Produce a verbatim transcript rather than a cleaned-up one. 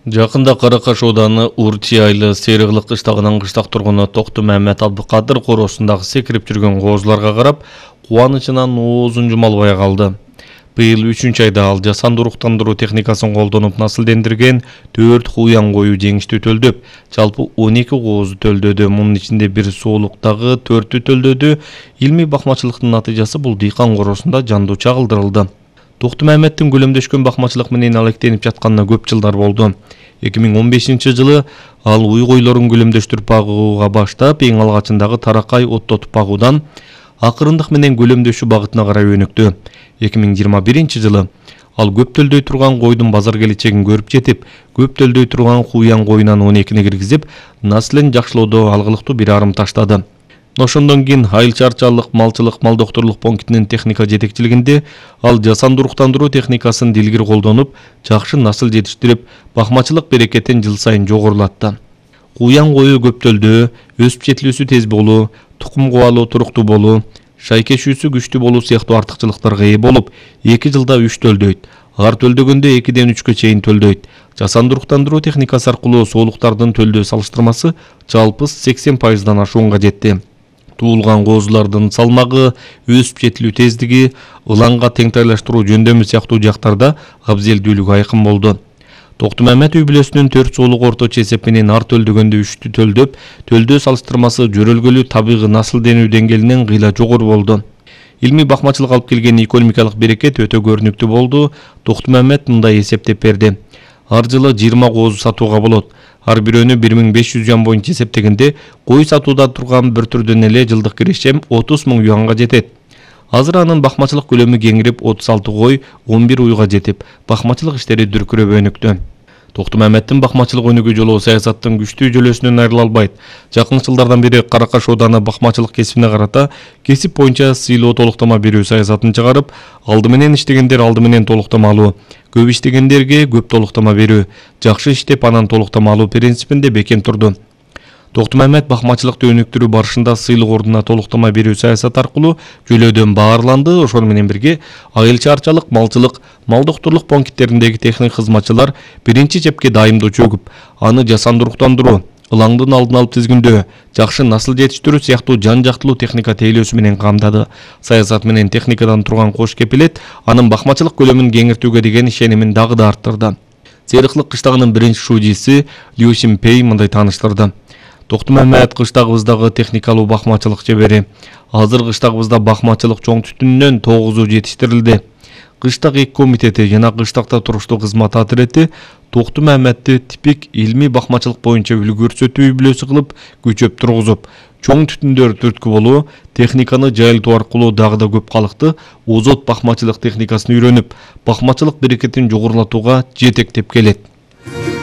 Жакында Каракаш ауданы Урчи айылы Сериглык кыштагынын кыштак тургуну Токту Мамет Абдыкадыр коросундагы секирип жүргөн коозуларга карап, кубанычынан оозун жума албай калды. Быйыл үчүнчү айда ал жасанды уруктандыруу техникасын колдонуп насылдендирген төрт куян кою жеңиштүү төлдөп, жалпы он эки коозу төлдөдү. Мунун ичинде бир соолуктагы төртү төлдөдү. Илмий бакмачылыктын натыйжасы бул дыйкан коросунда жандуу чагылдырылды. Токту Маметтин көлөмдөшкөн бакмачылык менен алектенип жатканына көп жылдар болду. эки миң он бешинчи жылы ал уй койлорун көлөмдөштүрүп багууга баштап, эң алгачындагы таракай оттотуп багуудан акырындык менен көлөмдөшүү багытына карай өнүктү. эки миң жыйырма биринчи жылы ал көп төлдөй турган койдун базар келечегин көрүп жетип, көп төлдөй турган куян коюнан он экини киргизип, наслын жакшылоодо алгылыктуу бир арым таштады. Ошондон кийин Айыл чарчалык малчылык мал доктурлук пунктинин техника жетекчилигинде ал жасанды уруктандыруу техникасын дилгир колдонуп, жакшы насыл жетиштирип, бакмачылык берекетин жыл сайын жогорулатты. Куян кою көп төлдөө, өсүп жетилүүсү тез болуу, тукум кубалоо туруктуу болуу, шайкешүүсү күчтүү болуу сыяктуу артыкчылыктарга ээ болуп, эки жылда үч төлдөйт. Ар төлдөгөндө экиден үчкө чейин төлдөйт. Жасанды уруктандыруу техникасы аркылуу соолуктардын төлдөө салыштырмасы жалпы сексен пайыздан ашуунга жетти. Туулган коозулардын салмагы, өсүп жетилүү тездиги, ылаңга теңтайлаштыруу жөндөмү сыяктуу жактарда абзелдүүлүгү айкын болду. Токту Мамет үй бүлөсүнүн төрт соолук орточо эсеп менен ар төлдөгөндө үчтү төлдөп, төлдөө салыштырмасы жөрөлгөлүү табигый насылденүү деңгээлинен кыйла жогору болду. Илмий бакмачылык алып келген экономикалык берекет өтө көрүнүктүү болду. Токту Мамет мындай эсептеп берди. Ар жылы жыйырма коозу сатууга болот. Ар бирөөнү бир миң беш жүз юан боюнча эсептегенде, кой сатууда турган бір түрдөн эле жылдык киришем отуз миң юанга жетет. Азыр анын бакмачылык көлөмү кеңирип, отуз алты кой, он бир уйга жетип, бакмачылык иштери дүркүрөп өнүктү. Токту Маметтин бакмачылык өнүгүү жолу саясаттын күчтүү жөлөсүнөн айрыла албайт. Жакын жылдардан бери Каракаш ауданы бакмачылык кесибине карата кесип боюнча сыйлоо толуктама берүү саясатын чыгарып, алды менен иштегендер алды менен толуктама алуу, көп иштегендерге көп толуктама берүү, жакшы иштеп анан толуктама алуу принципинде бекем турду. Токту Мамет бакмачылыкты өнүктүрүү барышында сыйлык ордуна толуктама берүү саясат аркылуу жөлөөдөн баарланды. Ошону менен бирге айыл чарчалык, малчылык, мал доктурлук пункттериндеги техник кызматчылар биринчи чепке дайымдоо чөгүп, аны жасанды уруктандыруу, ылаңдын алдын алып тизгиндөө, жакшы насыл жетиштирүү сыяктуу жан жактылуу техника тейлөөсү менен камдады. Саясат менен техникадан турган кош кепилет анын бакмачылык көлөмүн кеңиртүүгө деген ишенимин дагы да арттырды. Сериглык кыштагынын биринчи шуудиси Лю Синпей мындай тааныштырды. Токту Мамет кыштагыбыздагы техникалуу бакмачылык чебери. Азыр кыштагыбызда бакмачылык чоң түтүнүнөн тогузу жетиштирилди. Кыштак эки комитети жана кыштакта туруштуу кызмат атырети Токту Маметти типик илмий бакмачылык боюнча үлгү көрсөтүү үй бүлөсү кылып күчөп тургузуп, чоң түтүндөр түрткү болуу, техниканы жайылтуу аркылуу дагы да көп калыкты озот бакмачылык техникасын үйрөнүп, бакмачылык берекетин жогорулатууга жетектеп келет.